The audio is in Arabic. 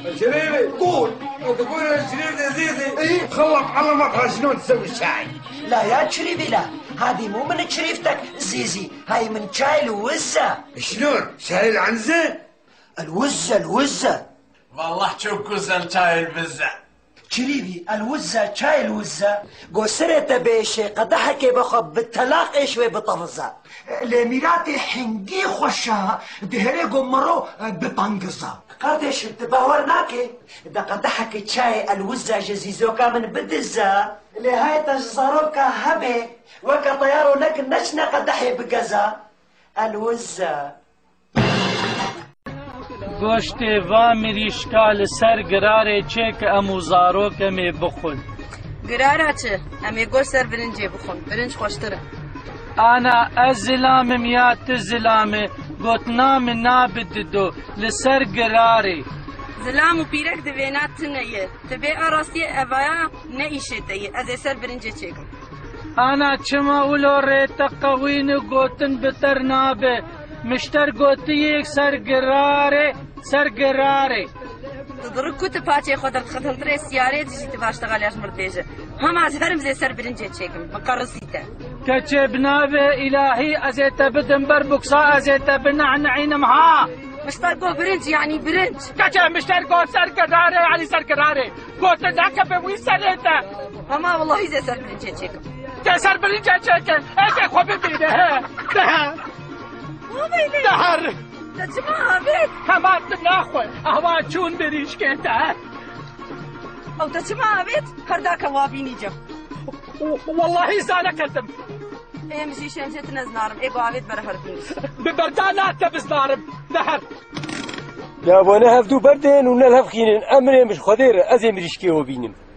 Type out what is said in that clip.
شريفي قول. تقول شريف عزيزي ايه خلط على مطعم شلون تسوي الشاي. لا يا شريفي لا، هذه مو من شريفتك زيزي، هاي من شاي الوزة. شلون شاي العنزة؟ الوزة والله تشوف كوزن شاي البزة. شريفي الوزة شاي الوزة قصرت بيش قدحك بخب بالتلاقي شوي بطفزة لميراتي حنقي خوشها دهري قمرو بطنقزة قردش تباورناكي دا قدحك شاي الوزة جزيزوكا من بدزة لهاي تجزروكا هبي وكا طيارو لك نشنا قدحي بقزة الوزة گوشت و مریشکال سر گراره چه که امو زاروکه می بخون گراره چه؟ امی گوشت سر برنجه بخون، برنج خوشتره. انا از زلامم یا تزلامه گوتنام نابد دو لسر گراره زلام و پیرک دوینات تنیه تبه آراستی اوایا نیشه تیه از سر برنجه چکم انا چما اولو ریتا قوین گوتن بتر نابه مشتر گوتی یک سر گراره تدرك كنت باتي خدر خدمت رئيس سيارة تجي تباشتغل يا جمر بيجة هم از هرم زي سر برنجة تشيكم بقرصيته كتشبنا بإلهي أزيت بدن بربكسا أزيت بنعنعين معها مشترقو برنج يعني برنج كتشب مشترقو سر قراري يعني سر قراري قوت ذاك بوي سريته هما والله زي سر برنجة تشيكم سر برنجة تشيكم ايك خوبي بيده دهر تجمع بيت هما تناخوي اهوا چون بريش كيتا او تجمع بيت هرداك وابيني جم والله زانا كذب ايه مشي شمشت نزنارم ايه قوابيت برهرديني ببردانات تبزنارم دهر يا وانا هفدو بردين ونلهف خينين امري مش خدير ازي مريشكي وبينم